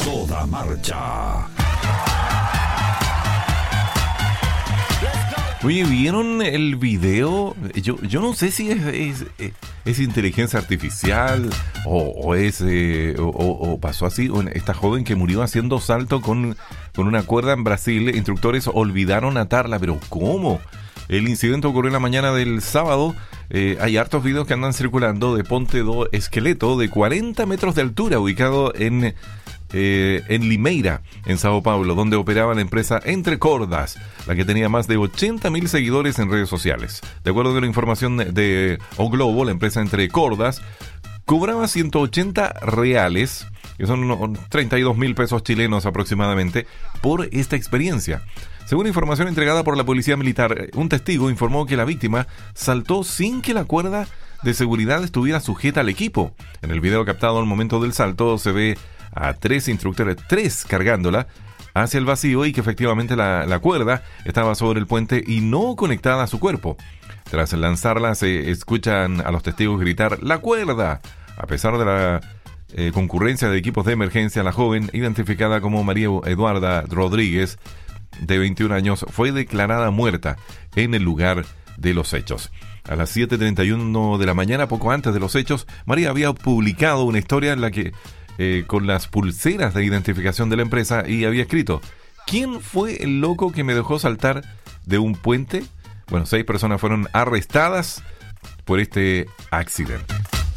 toda marcha. Oye, ¿vieron el video? Yo no sé si es inteligencia artificial o pasó así. Esta joven que murió haciendo salto con una cuerda en Brasil, instructores olvidaron atarla, pero ¿cómo? El incidente ocurrió en la mañana del sábado. Hay hartos videos que andan circulando de Ponte do Esqueleto de 40 metros de altura, ubicado en Limeira, en Sao Paulo, donde operaba la empresa Entre Cordas, la que tenía más de 80.000 seguidores en redes sociales. De acuerdo con la información de O Globo, la empresa Entre Cordas cobraba 180 reales, que son unos 32.000 pesos chilenos aproximadamente, por esta experiencia. Según información entregada por la policía militar, un testigo informó que la víctima saltó sin que la cuerda de seguridad estuviera sujeta al equipo. En el video captado al momento del salto se ve a 3 instructores, 3 cargándola hacia el vacío, y que efectivamente la cuerda estaba sobre el puente y no conectada a su cuerpo. Tras lanzarla se escuchan a los testigos gritar ¡la cuerda! A pesar de la concurrencia de equipos de emergencia, la joven, identificada como María Eduarda Rodríguez, de 21 años, fue declarada muerta en el lugar de los hechos. A las 7:31 de la mañana, poco antes de los hechos, María había publicado una historia en la que con las pulseras de identificación de la empresa, y había escrito: ¿quién fue el loco que me dejó saltar de un puente? Bueno, 6 personas fueron arrestadas por este accidente.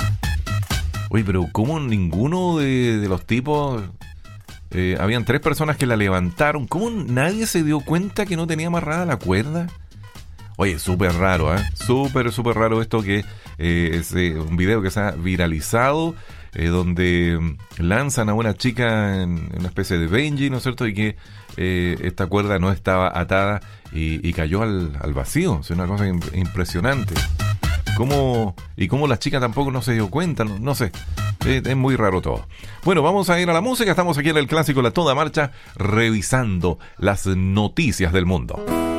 Oye, pero ¿cómo ninguno de los tipos... habían 3 personas que la levantaron. ¿Cómo nadie se dio cuenta que no tenía amarrada la cuerda? Oye, súper raro, súper raro esto, que es un video que se ha viralizado, donde lanzan a una chica en una especie de Benji, ¿no es cierto? Y que esta cuerda no estaba atada y cayó al vacío. Es una cosa impresionante. ¿Cómo la chica tampoco no se dio cuenta? No sé. Es muy raro todo. Bueno, vamos a ir a la música. Estamos aquí en el clásico La Toda Marcha, revisando las noticias del mundo.